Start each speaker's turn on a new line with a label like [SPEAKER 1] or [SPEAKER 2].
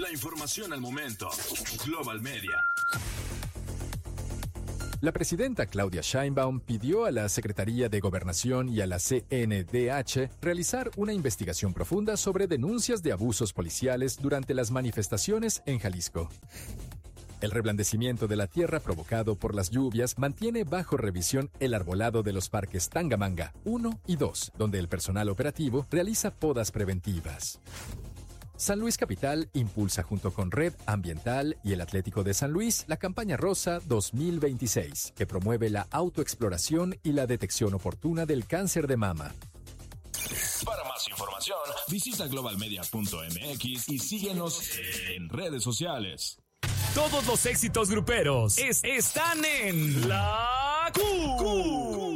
[SPEAKER 1] La información al momento. Global Media.
[SPEAKER 2] La presidenta Claudia Sheinbaum pidió a la Secretaría de Gobernación y a la CNDH realizar una investigación profunda sobre denuncias de abusos policiales durante las manifestaciones en Jalisco. El reblandecimiento de la tierra provocado por las lluvias mantiene bajo revisión el arbolado de los parques Tangamanga 1 y 2, donde el personal operativo realiza podas preventivas. San Luis Capital impulsa junto con Red Ambiental y el Atlético de San Luis la campaña Rosa 2026, que promueve la autoexploración y la detección oportuna del cáncer de mama.
[SPEAKER 1] Para más información, visita globalmedia.mx y síguenos en redes sociales.
[SPEAKER 3] Todos los éxitos gruperos están en La Q.